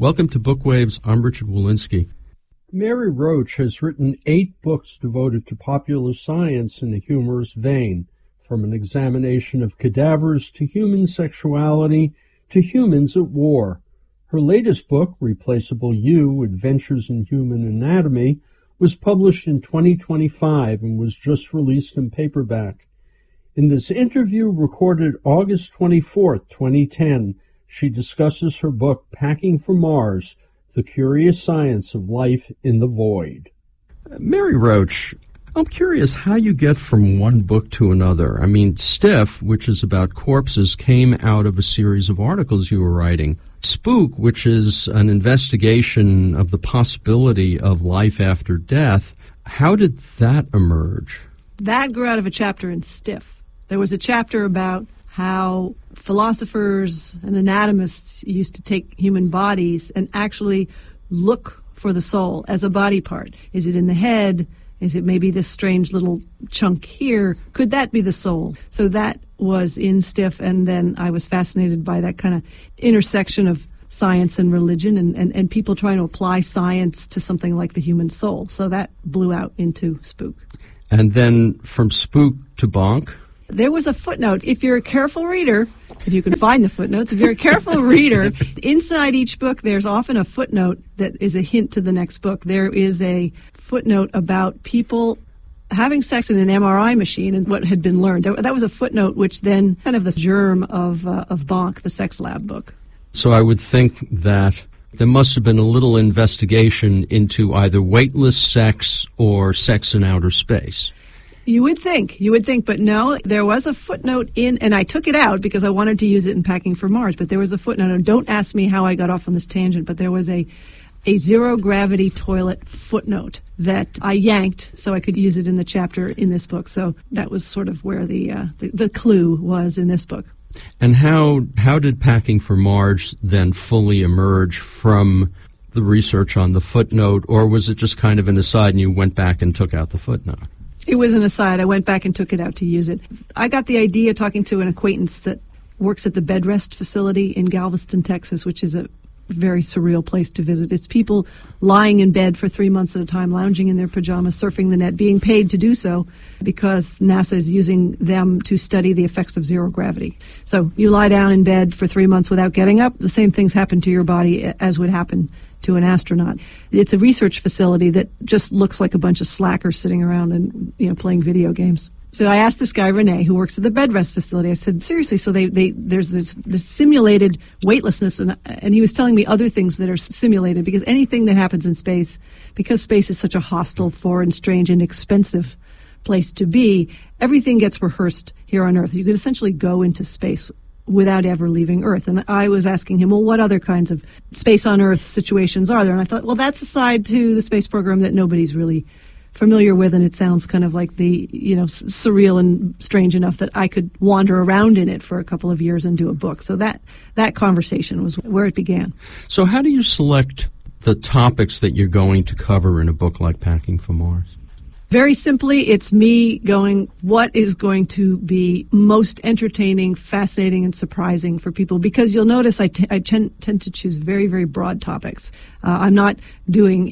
Welcome to Bookwaves. I'm Richard Walensky. Mary Roach has written 8 books devoted to popular science in a humorous vein, from an examination of cadavers to human sexuality to humans at war. Her latest book, Replaceable You, Adventures in Human Anatomy, was published in 2025 and was just released in paperback. In this interview recorded August 24, 2010, she discusses her book, Packing for Mars, The Curious Science of Life in the Void. Mary Roach, I'm curious how you get from one book to another. I mean, Stiff, which is about corpses, came out of a series of articles you were writing. Spook, which is an investigation of the possibility of life after death, how did that emerge? That grew out of a chapter in Stiff. There was a chapter about how philosophers and anatomists used to take human bodies and actually look for the soul as a body part. Is it in the head? Is it maybe this strange little chunk here? Could that be the soul? So that was in Stiff, and then I was fascinated by that kind of intersection of science and religion and people trying to apply science to something like the human soul. So that blew out into Spook. And then from Spook to Bonk? There was a footnote. If you're a careful reader, if you can find the footnotes, if you're a careful reader, inside each book there's often a footnote that is a hint to the next book. There is a footnote about people having sex in an MRI machine and what had been learned. That was a footnote which then kind of the germ of Bonk, the sex lab book. So I would think that there must have been a little investigation into either weightless sex or sex in outer space. You would think, but no, there was a footnote in, and I took it out because I wanted to use it in Packing for Mars, but there was a footnote, and don't ask me how I got off on this tangent, but there was a zero-gravity toilet footnote that I yanked so I could use it in the chapter in this book. So that was sort of where the clue was in this book. And how did Packing for Mars then fully emerge from the research on the footnote, or was it just kind of an aside and you went back and took out the footnote? It was an aside. I went back and took it out to use it. I got the idea talking to an acquaintance that works at the bed rest facility in Galveston, Texas, which is a very surreal place to visit. It's people lying in bed for 3 months at a time, lounging in their pajamas, surfing the net, being paid to do so because NASA is using them to study the effects of zero gravity. So you lie down in bed for 3 months without getting up, the same things happen to your body as would happen to an astronaut. It's a research facility that just looks like a bunch of slackers sitting around and playing video games. So I asked this guy, Renee, who works at the bed rest facility, I said, seriously, so there's this simulated weightlessness, and he was telling me other things that are simulated, because anything that happens in space, because space is such a hostile, foreign, strange, and expensive place to be, everything gets rehearsed here on Earth. You could essentially go into space without ever leaving Earth. And I was asking him, well, what other kinds of space on Earth situations are there? And I thought, well, that's a side to the space program that nobody's really familiar with, and it sounds kind of like the, surreal and strange enough that I could wander around in it for a couple of years and do a book. So that conversation was where it began. So how do you select the topics that you're going to cover in a book like Packing for Mars? Very simply, it's me going, what is going to be most entertaining, fascinating, and surprising for people? Because you'll notice I tend to choose very, very broad topics. I'm not doing,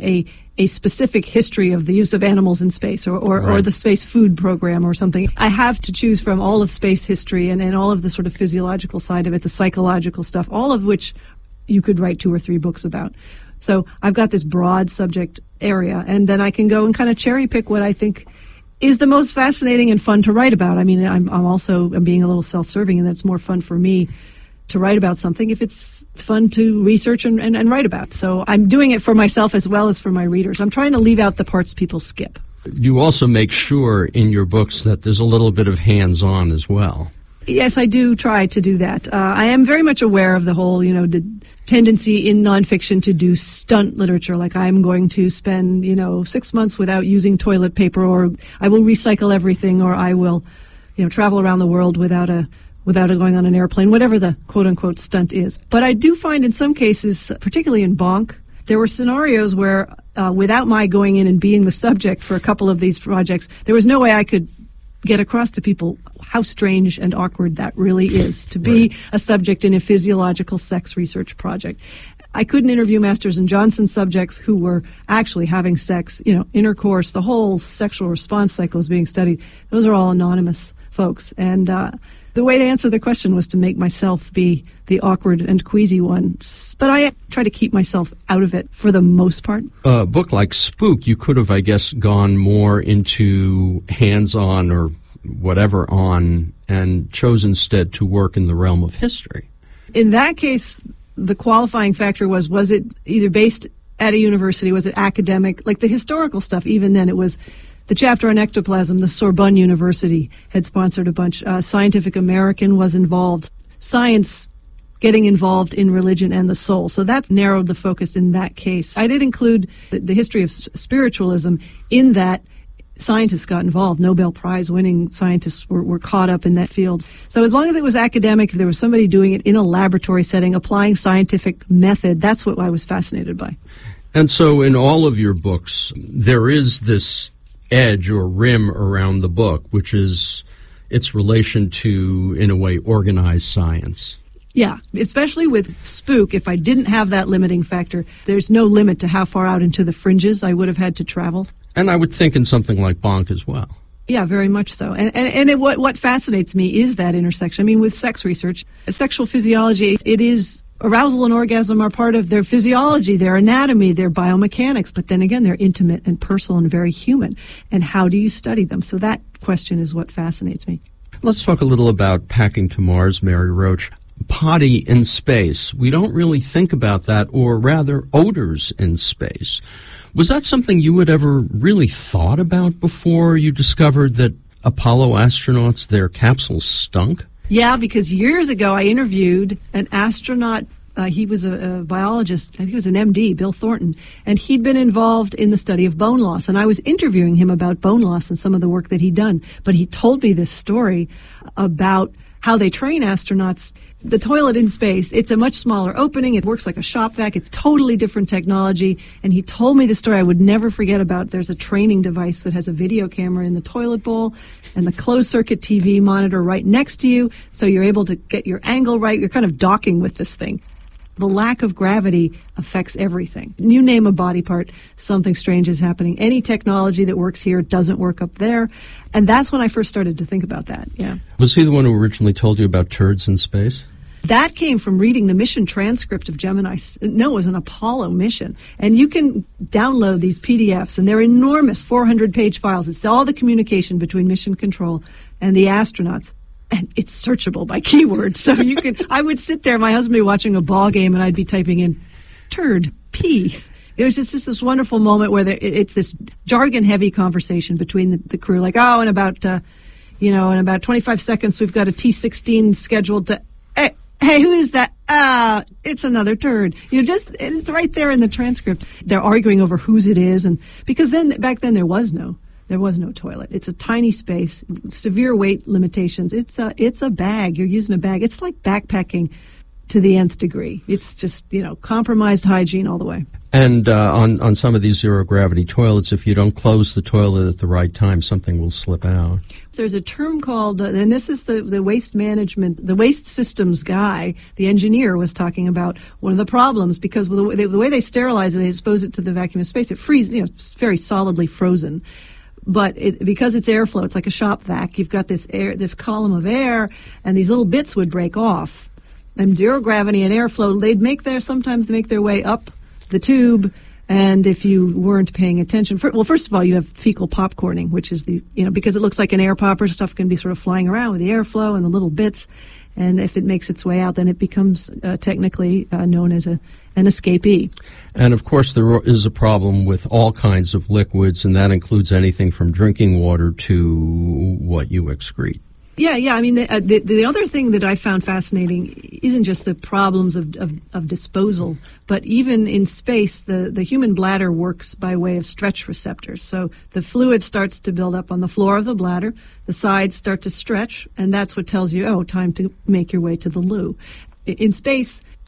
a specific history of the use of animals in space or the space food program or something. I have to choose from all of space history and all of the sort of physiological side of it, the psychological stuff, all of which you could write 2 or 3 books about. So I've got this broad subject area, and then I can go and kind of cherry pick what I think is the most fascinating and fun to write about. I mean, I'm being a little self-serving, and that's more fun for me to write about something if it's fun to research and write about. So I'm doing it for myself as well as for my readers. I'm trying to leave out the parts people skip. You also make sure in your books that there's a little bit of hands-on as well. Yes, I do try to do that. I am very much aware of the whole, the tendency in nonfiction to do stunt literature, like I'm going to spend, 6 months without using toilet paper, or I will recycle everything, or I will, travel around the world without going on an airplane, whatever the quote-unquote stunt is. But I do find in some cases, particularly in Bonk, there were scenarios where without my going in and being the subject for a couple of these projects, there was no way I could get across to people how strange and awkward that really is to be a subject in a physiological sex research project. I couldn't interview Masters and Johnson subjects who were actually having sex, intercourse, the whole sexual response cycle is being studied. Those are all anonymous folks. And the way to answer the question was to make myself be the awkward and queasy one. But I try to keep myself out of it for the most part. A book like Spook, you could have, I guess, gone more into hands-on or whatever on and chose instead to work in the realm of history. In that case, the qualifying factor was it either based at a university, was it academic? Like the historical stuff, even then it was the chapter on ectoplasm, the Sorbonne University had sponsored a bunch. Scientific American was involved. Science getting involved in religion and the soul. So that narrowed the focus in that case. I did include the history of spiritualism in that scientists got involved. Nobel Prize winning scientists were caught up in that field. So as long as it was academic, if there was somebody doing it in a laboratory setting, applying scientific method, that's what I was fascinated by. And so in all of your books, there is this edge or rim around the book, which is its relation to, in a way, organized science. Yeah, especially with Spook, if I didn't have that limiting factor, there's no limit to how far out into the fringes I would have had to travel. And I would think in something like Bonk as well. Yeah, very much so. And what fascinates me is that intersection. I mean, with sex research, sexual physiology, it is arousal and orgasm are part of their physiology, their anatomy, their biomechanics. But then again, they're intimate and personal and very human. And how do you study them? So that question is what fascinates me. Let's talk a little about Packing to Mars, Mary Roach. Potty in space. We don't really think about that, or rather, odors in space. Was that something you had ever really thought about before you discovered that Apollo astronauts, their capsules stunk? Yeah, because years ago I interviewed an astronaut. He was a biologist. I think he was an MD, Bill Thornton, and he'd been involved in the study of bone loss. And I was interviewing him about bone loss and some of the work that he'd done. But he told me this story about how they train astronauts. The toilet in space, it's a much smaller opening. It works like a shop vac. It's totally different technology. And he told me the story I would never forget about. There's a training device that has a video camera in the toilet bowl and the closed-circuit TV monitor right next to you, so you're able to get your angle right. You're kind of docking with this thing. The lack of gravity affects everything. You name a body part, something strange is happening. Any technology that works here doesn't work up there. And that's when I first started to think about that, yeah. Was he the one who originally told you about turds in space? That came from reading the mission transcript of Gemini. No, it was an Apollo mission. And you can download these PDFs, and they're enormous 400-page files. It's all the communication between mission control and the astronauts. And it's searchable by keywords. So you can, I would sit there, my husband would be watching a ball game, and I'd be typing in turd, pee. It was just this wonderful moment where it's this jargon-heavy conversation between the crew, like, in about 25 seconds, we've got a T-16 scheduled to, hey, who is that? It's another turd. It's right there in the transcript. They're arguing over whose it is, and because back then there was no toilet. It's a tiny space, severe weight limitations. It's a bag. You're using a bag. It's like backpacking to the nth degree. It's just, compromised hygiene all the way. And on some of these zero-gravity toilets, if you don't close the toilet at the right time, something will slip out. There's a term called, and this is the waste management, the waste systems guy, the engineer, was talking about one of the problems, because the way they sterilize it, they expose it to the vacuum of space, it freezes, it's very solidly frozen. But because it's airflow, it's like a shop vac. You've got this column of air, and these little bits would break off. And zero gravity and airflow, sometimes they make their way up the tube. And if you weren't paying attention, first of all, you have fecal popcorning, which is because it looks like an air popper, stuff can be sort of flying around with the airflow and the little bits. And if it makes its way out, then it becomes technically known as an escapee. And, of course, there is a problem with all kinds of liquids, and that includes anything from drinking water to what you excrete. Yeah. I mean, the other thing that I found fascinating isn't just the problems of disposal, but even in space, the human bladder works by way of stretch receptors. So the fluid starts to build up on the floor of the bladder, the sides start to stretch, and that's what tells you, time to make your way to the loo. In space,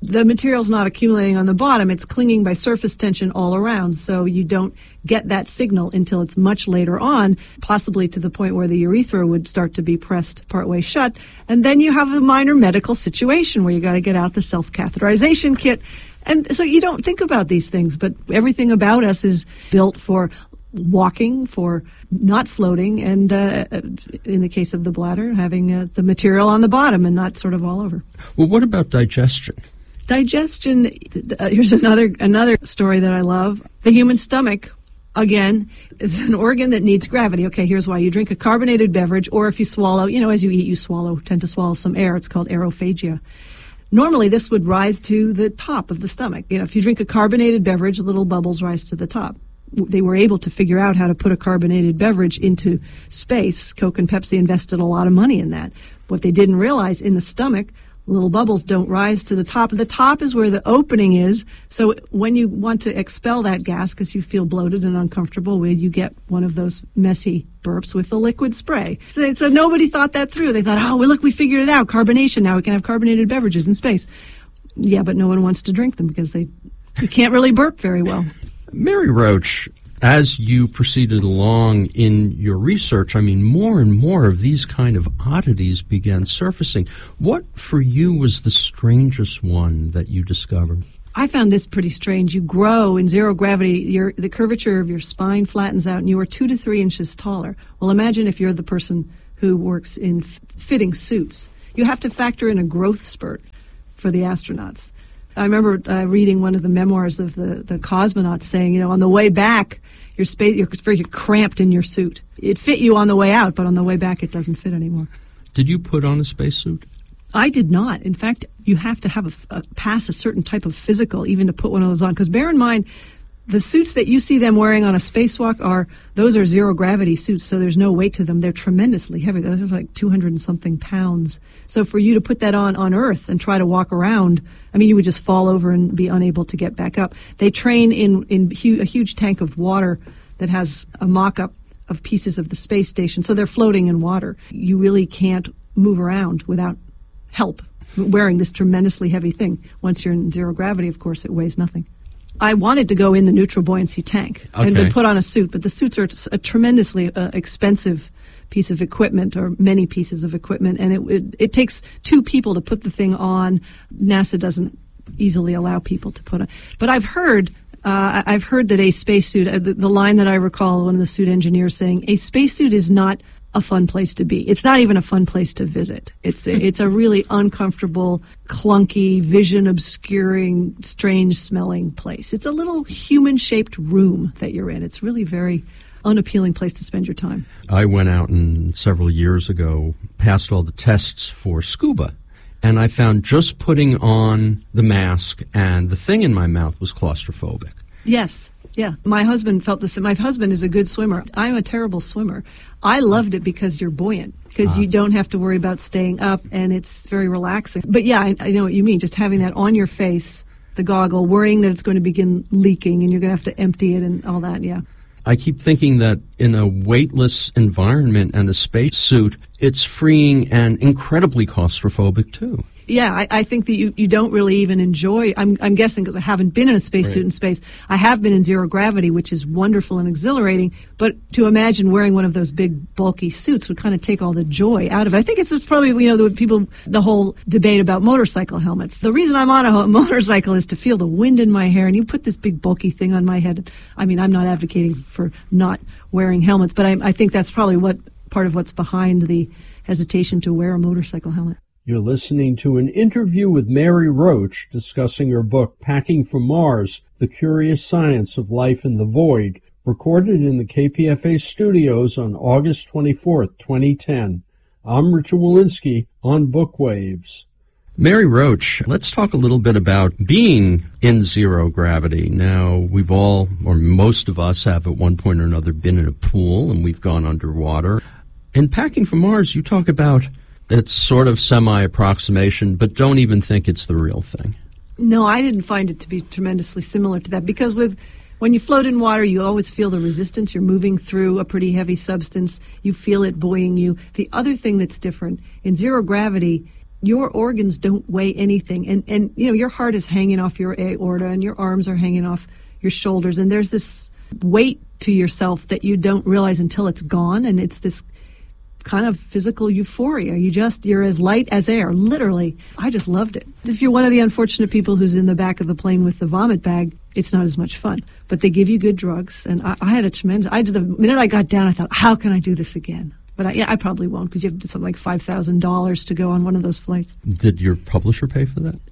the material's not accumulating on the bottom. It's clinging by surface tension all around, so you don't get that signal until it's much later on, possibly to the point where the urethra would start to be pressed partway shut, and then you have a minor medical situation where you got to get out the self-catheterization kit. And so you don't think about these things, but everything about us is built for walking, for not floating, and in the case of the bladder, having the material on the bottom and not sort of all over. Well, what about digestion? Digestion, here's another story that I love. The human stomach, again, is an organ that needs gravity. Okay, here's why. You drink a carbonated beverage, or if you swallow, as you eat, you tend to swallow some air. It's called aerophagia. Normally, this would rise to the top of the stomach. If you drink a carbonated beverage, little bubbles rise to the top. They were able to figure out how to put a carbonated beverage into space. Coke and Pepsi invested a lot of money in that. What they didn't realize, in the stomach, little bubbles don't rise to the top. The top is where the opening is. So when you want to expel that gas because you feel bloated and uncomfortable, you get one of those messy burps with the liquid spray. So nobody thought that through. They thought, look, we figured it out. Carbonation. Now we can have carbonated beverages in space. Yeah, but no one wants to drink them because you can't really burp very well. Mary Roach, as you proceeded along in your research, more and more of these kind of oddities began surfacing. What, for you, was the strangest one that you discovered? I found this pretty strange. You grow in zero gravity. The curvature of your spine flattens out, and you are 2 to 3 inches taller. Well, imagine if you're the person who works in fitting suits. You have to factor in a growth spurt for the astronauts. I remember reading one of the memoirs of the cosmonauts saying, on the way back, you're very cramped in your suit. It fit you on the way out, but on the way back, it doesn't fit anymore. Did you put on a spacesuit? I did not. In fact, you have to have pass a certain type of physical even to put one of those on. Because bear in mind, the suits that you see them wearing on a spacewalk those are zero gravity suits, so there's no weight to them. They're tremendously heavy. Those are like 200 and something pounds. So for you to put that on Earth and try to walk around, you would just fall over and be unable to get back up. They train in a huge tank of water that has a mock-up of pieces of the space station. So they're floating in water. You really can't move around without help wearing this tremendously heavy thing. Once you're in zero gravity, of course, it weighs nothing. I wanted to go in the neutral buoyancy tank and to put on a suit, but the suits are a tremendously expensive piece of equipment, or many pieces of equipment, and it takes 2 people to put the thing on. NASA doesn't easily allow people to put on. But I've heard that a spacesuit, the line that I recall, one of the suit engineers saying, a spacesuit is not a fun place to be. It's not even a fun place to visit. It's a really uncomfortable, clunky, vision obscuring, strange smelling place. It's a little human-shaped room that you're in. It's really very unappealing place to spend your time. I went out several years ago, passed all the tests for scuba, and I found just putting on the mask and the thing in my mouth was claustrophobic. Yes. Yeah, my husband felt the same. My husband is a good swimmer. I'm a terrible swimmer. I loved it because you're buoyant, because you don't have to worry about staying up, and it's very relaxing. But yeah, I know what you mean, just having that on your face, the goggle, worrying that it's going to begin leaking and you're going to have to empty it and all that, yeah. I keep thinking that in a weightless environment and a spacesuit, it's freeing and incredibly claustrophobic too. Yeah, I think that you don't really even enjoy. I'm guessing because I haven't been in a spacesuit in space. I have been in zero gravity, which is wonderful and exhilarating. But to imagine wearing one of those big, bulky suits would kind of take all the joy out of it. I think it's probably the whole debate about motorcycle helmets. The reason I'm on a motorcycle is to feel the wind in my hair, and you put this big, bulky thing on my head. I'm not advocating for not wearing helmets, but I think that's probably part of what's behind the hesitation to wear a motorcycle helmet. You're listening to an interview with Mary Roach discussing her book, Packing for Mars, The Curious Science of Life in the Void, recorded in the KPFA studios on August 24th, 2010. I'm Richard Walensky on Bookwaves. Mary Roach, let's talk a little bit about being in zero gravity. Now, we've all, or most of us, have at one point or another been in a pool, and we've gone underwater. In Packing for Mars, you talk about it's sort of semi-approximation, but don't even think it's the real thing. No, I didn't find it to be tremendously similar to that, because when you float in water, you always feel the resistance. You're moving through a pretty heavy substance. You feel it buoying you. The other thing that's different, in zero gravity, your organs don't weigh anything. And your heart is hanging off your aorta and your arms are hanging off your shoulders. And there's this weight to yourself that you don't realize until it's gone. And it's this kind of physical euphoria. You're as light as air, literally. I just loved it. If you're one of the unfortunate people who's in the back of the plane with the vomit bag, it's not as much fun. But they give you good drugs. And I had the minute I got down, I thought, how can I do this again? But I probably won't, because you have to do something like $5,000 to go on one of those flights. Did your publisher pay for that?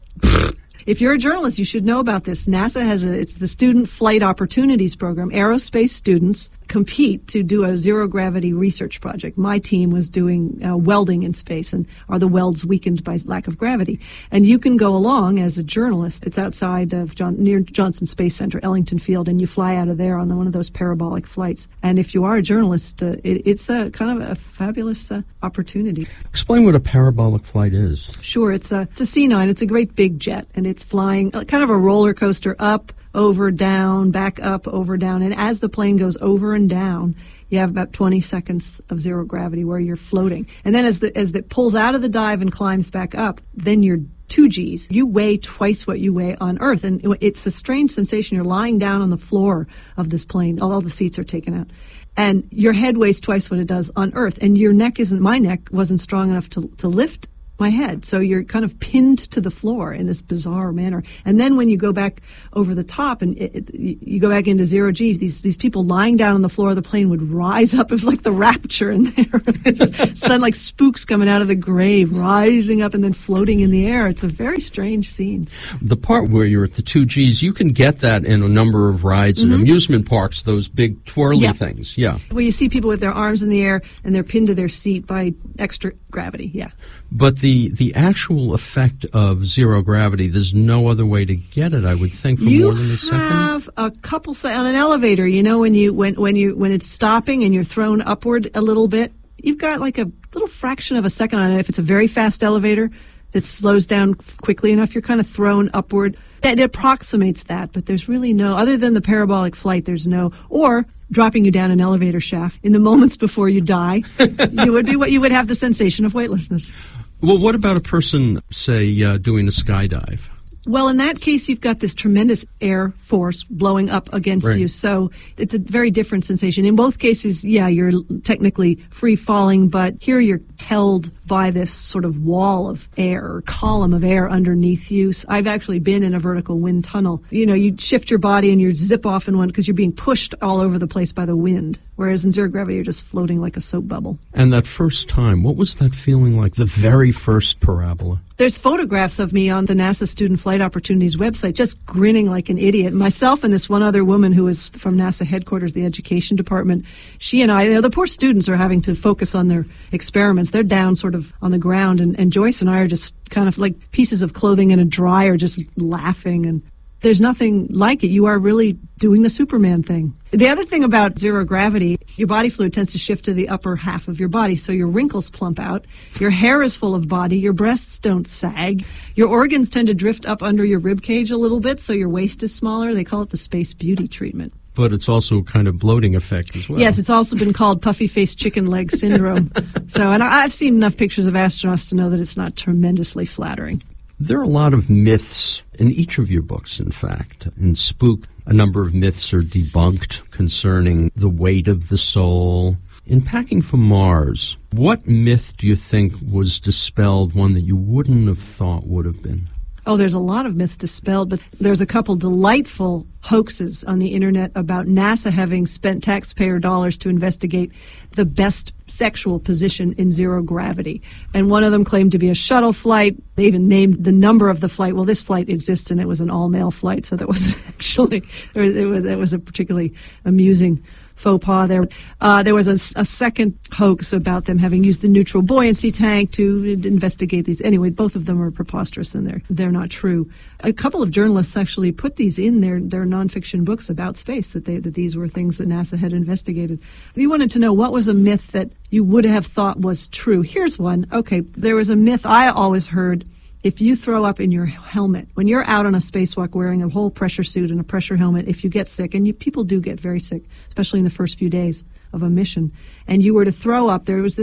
If you're a journalist, you should know about this. NASA has it's the Student Flight Opportunities Program. Aerospace students compete to do a zero-gravity research project. My team was doing welding in space, and are the welds weakened by lack of gravity? And you can go along as a journalist. It's outside of near Johnson Space Center, Ellington Field, and you fly out of there on one of those parabolic flights. And if you are a journalist, it's a kind of a fabulous opportunity. Explain what a parabolic flight is. Sure, it's a C9. It's a great big jet, and it's flying kind of a roller coaster up, over, down, back up, over, down. And as the plane goes over and down, you have about 20 seconds of zero gravity where you're floating. And then as it pulls out of the dive and climbs back up, then you're 2Gs. You weigh twice what you weigh on Earth. And it's a strange sensation. You're lying down on the floor of this plane. All the seats are taken out. And your head weighs twice what it does on Earth. And my neck wasn't strong enough to lift my head. So you're kind of pinned to the floor in this bizarre manner. And then when you go back over the top and you go back into zero G, these people lying down on the floor of the plane would rise up. It was like the rapture in there. It's just sun like spooks coming out of the grave, rising up and then floating in the air. It's a very strange scene. The part where you're at the 2Gs, you can get that in a number of rides in amusement parks, those big twirly things. Yeah. Well, you see people with their arms in the air and they're pinned to their seat by extra gravity. Yeah. But the actual effect of zero gravity, there's no other way to get it, I would think, for more than a second. You have a couple on an elevator. When it's stopping and you're thrown upward a little bit, you've got like a little fraction of a second on it. If it's a very fast elevator that slows down quickly enough, you're kind of thrown upward. It approximates that, but there's really no, other than the parabolic flight, there's no, or dropping you down an elevator shaft in the moments before you die, you would have the sensation of weightlessness. Well, what about a person, say, doing a skydive? Well, in that case, you've got this tremendous air force blowing up against you, so it's a very different sensation. In both cases, you're technically free falling, but here you're held by this sort of wall of air, or column of air underneath you. So I've actually been in a vertical wind tunnel. You shift your body and you zip off in one because you're being pushed all over the place by the wind, whereas in zero gravity, you're just floating like a soap bubble. And that first time, what was that feeling like, the very first parabola? There's photographs of me on the NASA Student Flight Opportunities website just grinning like an idiot. Myself and this one other woman who was from NASA headquarters, the education department, she and I, the poor students are having to focus on their experiments. They're down sort of on the ground, and Joyce and I are just kind of like pieces of clothing in a dryer just laughing, and there's nothing like it. You are really doing the Superman thing. The other thing about zero gravity, your body fluid tends to shift to the upper half of your body, so your wrinkles plump out, your hair is full of body, your breasts don't sag, your organs tend to drift up under your rib cage a little bit, so your waist is smaller. They call it the space beauty treatment. But it's also kind of bloating effect as well. Yes, it's also been called puffy-faced chicken leg syndrome. And I've seen enough pictures of astronauts to know that it's not tremendously flattering. There are a lot of myths in each of your books, in fact. In Spook, a number of myths are debunked concerning the weight of the soul. In Packing for Mars, what myth do you think was dispelled, one that you wouldn't have thought would have been? Oh, there's a lot of myths dispelled, but there's a couple delightful hoaxes on the internet about NASA having spent taxpayer dollars to investigate the best sexual position in zero gravity. And one of them claimed to be a shuttle flight. They even named the number of the flight. Well, this flight exists, and it was an all-male flight, so that was actually, it was a particularly amusing faux pas there. There was a second hoax about them having used the neutral buoyancy tank to investigate these. Anyway, both of them are preposterous, and they're not true. A couple of journalists actually put these in their nonfiction books about space, that these were things that NASA had investigated. If you wanted to know what was a myth that you would have thought was true, here's one. Okay, there was a myth I always heard. If you throw up in your helmet, when you're out on a spacewalk wearing a whole pressure suit and a pressure helmet, if you get sick, and people do get very sick, especially in the first few days of a mission, and you were to throw up, there was this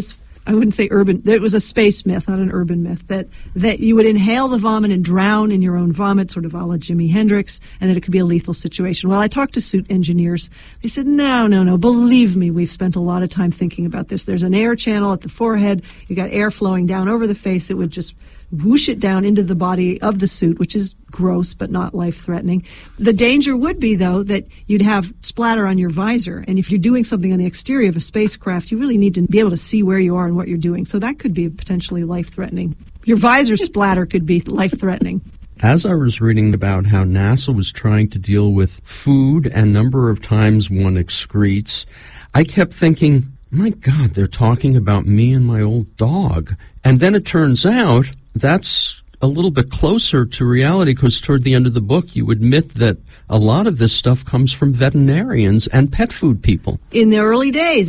I wouldn't say urban, it was a space myth, not an urban myth, that you would inhale the vomit and drown in your own vomit, sort of a la Jimi Hendrix, and that it could be a lethal situation. Well, I talked to suit engineers. They said, no, believe me, we've spent a lot of time thinking about this. There's an air channel at the forehead. You got air flowing down over the face. It would just whoosh it down into the body of the suit, which is gross but not life-threatening. The danger would be, though, that you'd have splatter on your visor. And if you're doing something on the exterior of a spacecraft, you really need to be able to see where you are and what you're doing. So that could be potentially life-threatening. Your visor splatter could be life-threatening. As I was reading about how NASA was trying to deal with food and number of times one excretes, I kept thinking, my God, they're talking about me and my old dog. And then it turns out that's a little bit closer to reality, because toward the end of the book you admit that a lot of this stuff comes from veterinarians and pet food people. In the early days,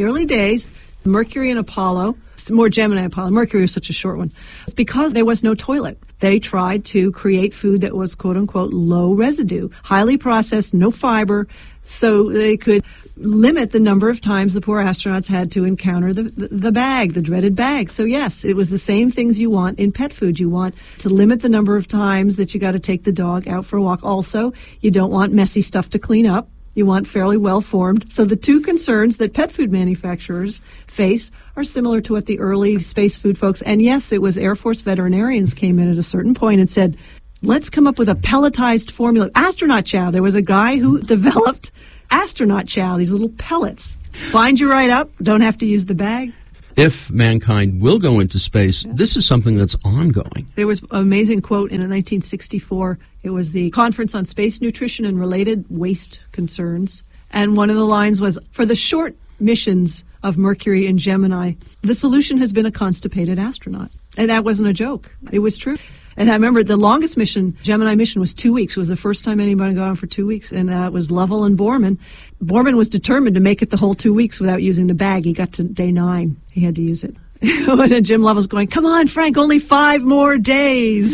Mercury and Apollo, more Gemini Apollo, Mercury was such a short one, it's because there was no toilet. They tried to create food that was quote-unquote low residue, highly processed, no fiber, so they could limit the number of times the poor astronauts had to encounter the bag, the dreaded bag. So yes, it was the same things you want in pet food. You want to limit the number of times that you got to take the dog out for a walk. Also, you don't want messy stuff to clean up. You want fairly well-formed. So the two concerns that pet food manufacturers face are similar to what the early space food folks, and yes, it was Air Force veterinarians came in at a certain point and said, let's come up with a pelletized formula. Astronaut chow. There was a guy who developed astronaut chow, these little pellets. Bind you right up, don't have to use the bag. If mankind will go into space, this is something that's ongoing. There was an amazing quote in 1964. It was the Conference on Space Nutrition and Related Waste Concerns. And one of the lines was, for the short missions of Mercury and Gemini, the solution has been a constipated astronaut. And that wasn't a joke. It was true. And I remember the longest mission, Gemini mission, was 2 weeks. It was the first time anybody got on for 2 weeks. And it was Lovell and Borman. Borman was determined to make it the whole 2 weeks without using the bag. He got to day 9. He had to use it. And Jim Lovell's going, come on, Frank, only 5 more days.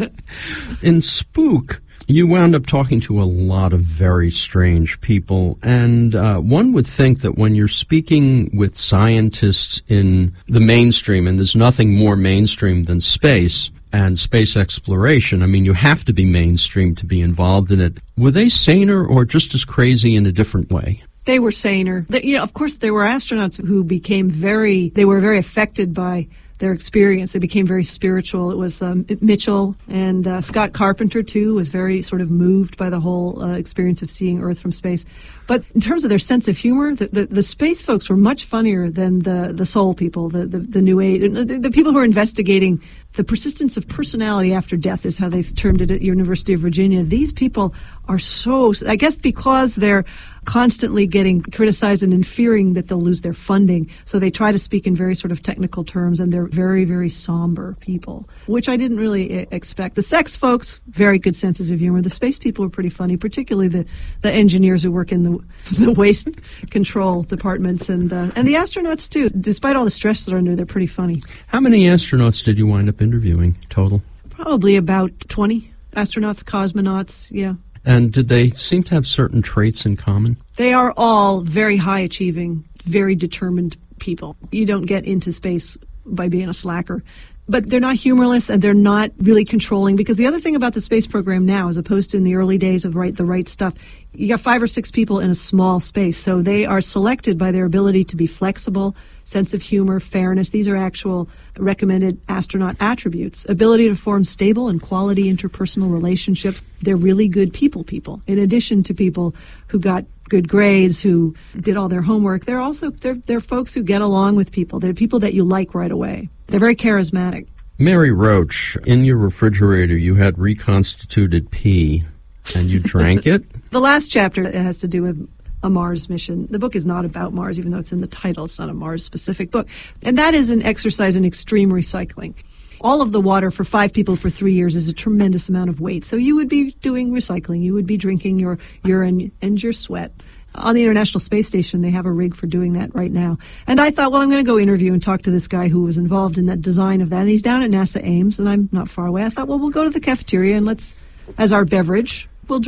In Spook, you wound up talking to a lot of very strange people. And one would think that when you're speaking with scientists in the mainstream, and there's nothing more mainstream than space and space exploration, I mean, you have to be mainstream to be involved in it. Were they saner or just as crazy in a different way? They were saner. Of course, there were astronauts who they were very affected by their experience. They became very spiritual. It was Mitchell and Scott Carpenter, too, was very sort of moved by the whole experience of seeing Earth from space. But in terms of their sense of humor, the space folks were much funnier than the soul people, the New Age, the people who are investigating the persistence of personality after death is how they've termed it at University of Virginia. These people are so, I guess because they're constantly getting criticized and in fearing that they'll lose their funding, so they try to speak in very sort of technical terms, and they're very, very somber people, which I didn't really expect. The sex folks, very good senses of humor. The space people are pretty funny, particularly the engineers who work in the waste control departments, and the astronauts too. Despite all the stress they're under, they're pretty funny. How many astronauts did you wind up interviewing total? Probably about 20 astronauts, cosmonauts, yeah. And did they seem to have certain traits in common? They are all very high-achieving, very determined people. You don't get into space by being a slacker. But they're not humorless, and they're not really controlling, because the other thing about the space program now, as opposed to in the early days of the right stuff, you got 5 or 6 people in a small space, so they are selected by their ability to be flexible, sense of humor, fairness. These are actual recommended astronaut attributes. Ability to form stable and quality interpersonal relationships. They're really good people, in addition to people who got good grades, who did all their homework. They're folks who get along with people. They're people that you like right away. They're very charismatic. Mary Roach, in your refrigerator you had reconstituted pee, and you drank it? The last chapter has to do with a Mars mission. The book is not about Mars, even though it's in the title. It's not a Mars-specific book. And that is an exercise in extreme recycling. All of the water for 5 people for 3 years is a tremendous amount of weight. So you would be doing recycling. You would be drinking your urine and your sweat. On the International Space Station, they have a rig for doing that right now. And I thought, well, I'm going to go interview and talk to this guy who was involved in that design of that. And he's down at NASA Ames, and I'm not far away. I thought, well, we'll go to the cafeteria, and let's, as our beverage, we'll drink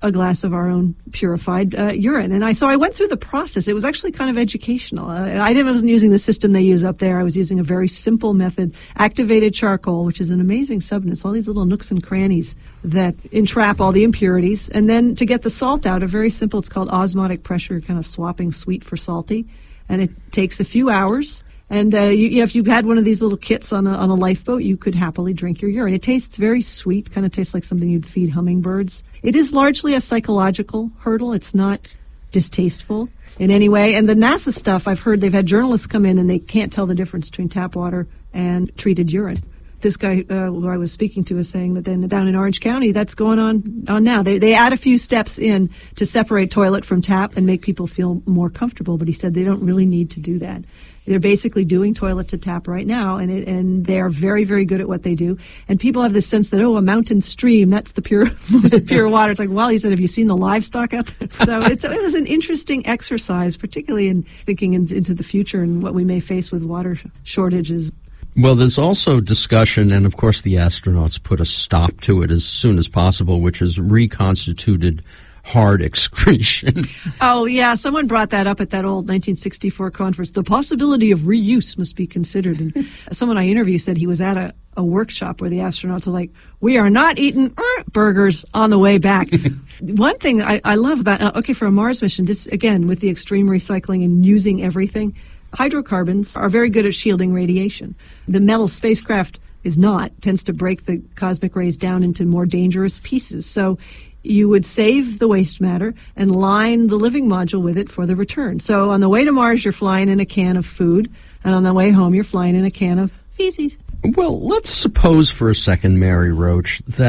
a glass of our own purified urine. And so I went through the process. It was actually kind of educational. I wasn't using the system they use up there. I was using a very simple method, activated charcoal, which is an amazing substance, all these little nooks and crannies that entrap all the impurities. And then to get the salt out, very simple, it's called osmotic pressure, kind of swapping sweet for salty. And it takes a few hours. And if you had one of these little kits on a lifeboat, you could happily drink your urine. It tastes very sweet, kind of tastes like something you'd feed hummingbirds. It is largely a psychological hurdle. It's not distasteful in any way. And the NASA stuff, I've heard they've had journalists come in and they can't tell the difference between tap water and treated urine. This guy who I was speaking to was saying that down in Orange County, that's going on now. They add a few steps in to separate toilet from tap and make people feel more comfortable. But he said they don't really need to do that. They're basically doing toilet to tap right now, and they are very, very good at what they do. And people have this sense that, a mountain stream, that's the most pure water. It's like, well, he said, have you seen the livestock out there? So it was an interesting exercise, particularly in thinking into the future and what we may face with water shortages. Well, there's also discussion, and of course the astronauts put a stop to it as soon as possible, which is reconstituted hard excretion. Oh, yeah. Someone brought that up at that old 1964 conference. The possibility of reuse must be considered. And someone I interviewed said he was at a workshop where the astronauts are like, we are not eating burgers on the way back. One thing I love about, for a Mars mission, just again, with the extreme recycling and using everything, hydrocarbons are very good at shielding radiation. The metal spacecraft tends to break the cosmic rays down into more dangerous pieces. So you would save the waste matter and line the living module with it for the return. So on the way to Mars, you're flying in a can of food, and on the way home, you're flying in a can of feces. Well, let's suppose for a second, Mary Roach, that